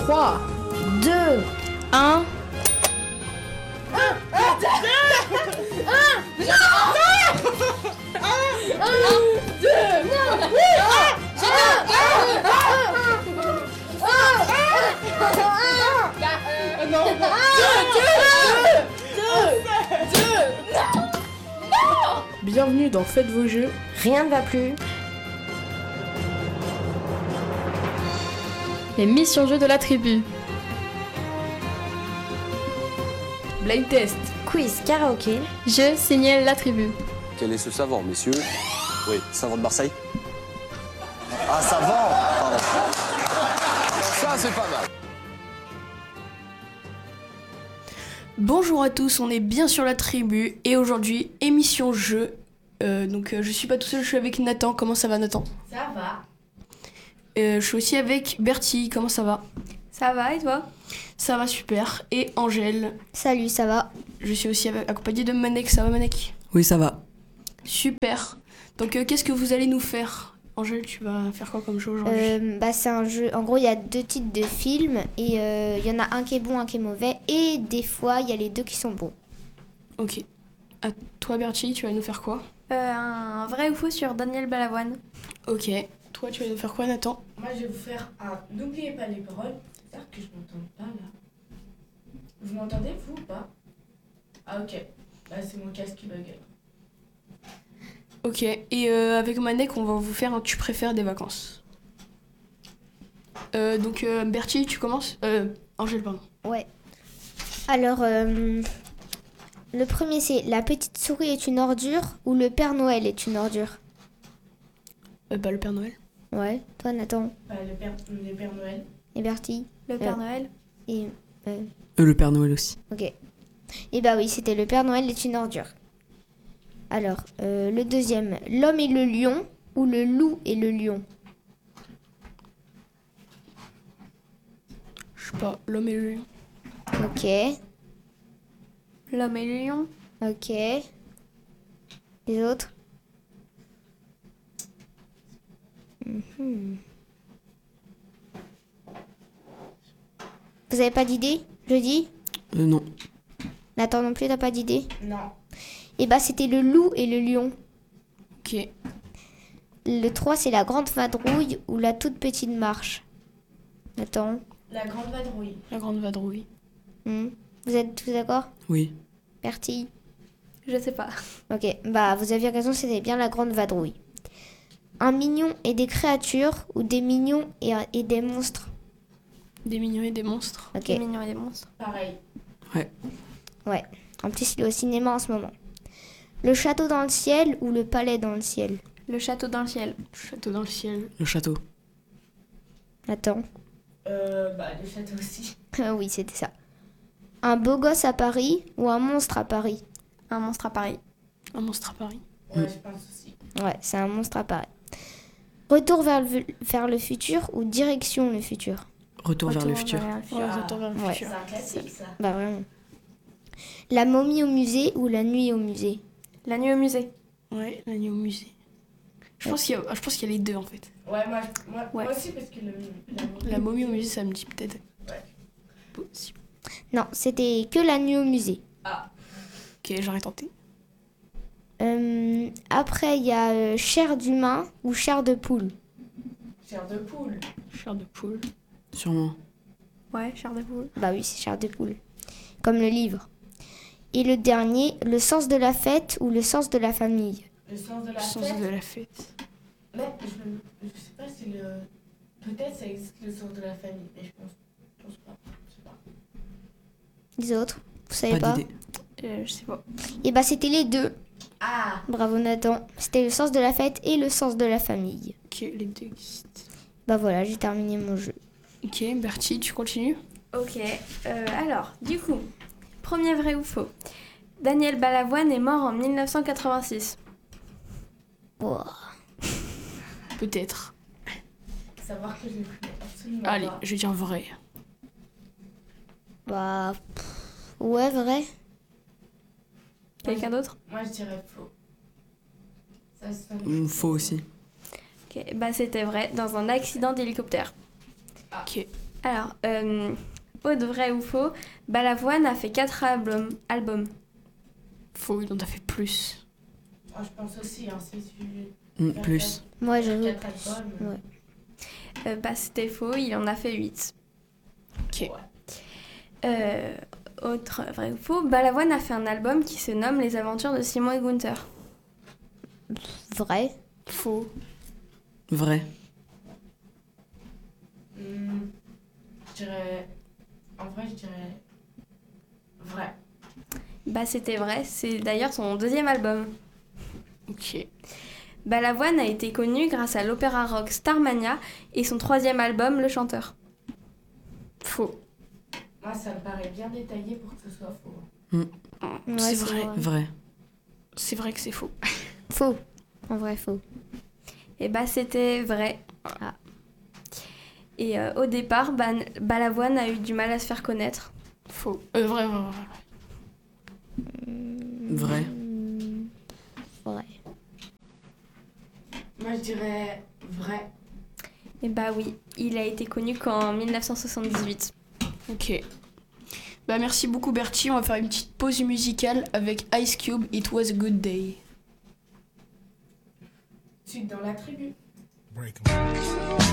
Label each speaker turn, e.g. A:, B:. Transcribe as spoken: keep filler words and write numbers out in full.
A: trois, deux, un. Bienvenue dans Faites vos jeux.
B: Rien ne va plus.
C: Les missions jeux de la tribu.
A: Blind test.
B: Quiz karaoké.
C: Je signale la tribu.
D: Quel est ce savant, messieurs? Oui, savant de Marseille. Ah, savant. Pardon. Ça, c'est pas mal.
A: Bonjour à tous, on est bien sur la tribu et aujourd'hui, émission jeu. Euh, donc euh, je suis pas tout seul, je suis avec Nathan. Comment ça va, Nathan?
E: Ça va.
A: Euh, je suis aussi avec Bertie. Comment ça va?
E: Ça va et toi?
A: Ça va super. Et Angèle.
B: Salut, ça va?
A: Je suis aussi avec, accompagnée de Manek. Ça va, Manek?
F: Oui, ça va.
A: Super. Donc euh, qu'est-ce que vous allez nous faire? Angèle, tu vas faire quoi comme jeu aujourd'hui?
B: euh, bah, C'est un jeu. En gros, il y a deux types de films et il euh, y en a un qui est bon, un qui est mauvais. Et des fois, il y a les deux qui sont bons.
A: Ok. À toi, Bertie, tu vas nous faire quoi?
E: euh, Un vrai ou faux sur Daniel Balavoine.
A: Ok. Toi, tu vas nous faire quoi, Nathan?
G: Moi, je vais vous faire un n'oubliez pas les paroles. C'est que je m'entends pas là. Vous m'entendez, vous ou pas? Ah, ok. Bah, c'est mon casque qui bug.
A: Ok. Et euh, avec Manek, on va vous faire un tu préfères des vacances. Euh, donc, euh, Bertie, tu commences? Euh, Angèle, pardon.
B: Ouais. Alors, euh, le premier, c'est la petite souris est une ordure ou le Père Noël est une ordure?
A: Euh, bah, le Père Noël.
B: Ouais. Toi, Nathan?
G: Bah, le Père, le Père Noël.
B: Et Bertie?
E: Le Père
B: Euh,
E: Noël.
B: Et, euh,
F: Euh, le Père Noël aussi.
B: ok. Et bah oui, c'était le Père Noël est une ordure. Alors, euh, le deuxième, l'homme et le lion ou le loup et le lion?
A: Je sais pas, l'homme et le lion.
B: Ok,
E: L'homme et le lion.
B: ok. Les autres? Mhm. Vous avez pas d'idée, je dis?
F: Euh, non.
B: Nathan non plus, t'as pas d'idée?
G: Non.
B: Et bah c'était le loup et le lion.
A: Ok.
B: Le trois, c'est la grande vadrouille ou la toute petite marche. Nathan,
G: La grande vadrouille.
A: La grande vadrouille.
B: hmm. Vous êtes tous d'accord?
F: Oui.
B: Bertie?
E: Je sais pas.
B: Ok, bah vous aviez raison, c'était bien la grande vadrouille. Un mignon et des créatures ou des mignons et, et des monstres?
A: Des mignons et des monstres.
B: Ok,
E: Des mignons et des monstres.
G: Pareil.
B: ouais. En plus, il est au cinéma en ce moment. Le château dans le ciel ou le palais dans le ciel?
E: Le château dans le ciel.
A: Château dans le ciel.
F: Le château.
B: Attends.
G: Euh, bah, le château aussi.
B: Oui, c'était ça. Un beau gosse à Paris ou un monstre à Paris?
E: Un monstre à Paris.
A: Un monstre à Paris.
G: Ouais,
F: Mm.
G: je pense aussi.
B: Ouais, c'est un monstre à Paris. Retour vers le, vers le futur ou direction le futur?
F: Retour, vers le
E: Retour
F: futur.
E: vers le futur.
A: Ouais,
G: Ah.
A: retour vers le
B: Ouais.
A: futur.
G: C'est un classique, ça.
B: Bah vraiment. La momie au musée ou la nuit au musée?
E: La nuit au musée.
A: Ouais, la nuit au musée. Je pense qu'il y a, je pense qu'il y a les deux en fait.
G: Ouais, moi, moi,
E: Ouais.
G: moi aussi, parce que le, la,
A: La momie au musée, ça me dit peut-être.
G: Ouais.
A: Possible.
B: Non, c'était que la nuit au musée.
G: Ah,
A: Ok, j'aurais tenté.
B: Euh, après, il y a euh, chair d'humain ou chair de poule.
G: chair de poule.
A: Chair de poule.
F: Sûrement.
E: Ouais, chair de poule.
B: Bah oui, c'est chair de poule. Comme le livre. Et le dernier, le sens de la fête ou le sens de la famille.
G: Le sens de
A: Le
G: la
A: sens
G: fête.
A: de la fête.
G: Mais je, je sais pas si le. Peut-être ça existe le sens de la famille, mais je pense, je pense pas. Je sais pas.
B: Les autres, vous savez
F: Pas
B: pas?
F: d'idée.
E: Euh, je sais pas.
B: Et bah c'était les deux.
G: Ah,
B: Bravo Nathan. C'était le sens de la fête et le sens de la famille.
A: Ok, les deux existent.
B: Bah voilà, j'ai terminé mon jeu.
A: Ok, Bertie, tu continues?
E: Ok. Euh, alors, du coup, premier vrai ou faux. Daniel Balavoine est mort en mille neuf cent quatre-vingt-six.
B: Wow.
A: Peut-être.
G: savoir que je ne connais absolument
A: Allez,
G: pas.
A: je vais dire vrai.
B: Bah, pff, ouais, vrai.
E: Quelqu'un d'autre?
G: Moi, je dirais faux. Ça, c'est un-
F: Mm, Faux aussi.
E: Ok, bah c'était vrai, dans un accident d'hélicoptère.
A: Ok.
E: Alors, euh, Aude, vrai ou faux, Balavoine a fait quatre albums. albums.
A: Faux, il en a fait plus.
G: Ah, je pense aussi, hein, c'est sûr.
F: Mm, plus.
B: Moi, je veux.
G: Quatre albums.
B: Ouais.
E: Euh, bah, c'était faux, il en a fait huit.
A: Ok.
E: Euh, autre vrai ou faux, Balavoine a fait un album qui se nomme Les Aventures de Simon et Gunther.
B: Vrai.
A: Faux.
F: Vrai.
G: Hmm, je dirais. En vrai, je dirais. Vrai.
E: Bah, c'était vrai, c'est d'ailleurs son deuxième album.
A: Ok.
E: Balavoine a été connu grâce à l'opéra rock Starmania et son troisième album, Le Chanteur.
A: Faux.
G: Moi, ça me paraît bien détaillé pour que ce soit faux.
B: Ouais,
A: c'est vrai.
F: Vrai.
A: C'est vrai que c'est faux.
B: Faux. En vrai, faux.
E: Et bah, c'était vrai.
B: Ah.
E: Et euh, au départ, Ban- Balavoine a eu du mal à se faire connaître.
A: Faux. Euh, vrai, vrai, vrai.
F: Vrai.
B: Hmm, Vrai.
G: Moi, je dirais vrai.
E: Et bah oui, il a été connu qu'en dix-neuf cent soixante-dix-huit.
A: Ok. Bah merci beaucoup Bertie, on va faire une petite pause musicale avec Ice Cube, It Was a Good Day.
G: Suite dans la tribu.
H: Break 'em.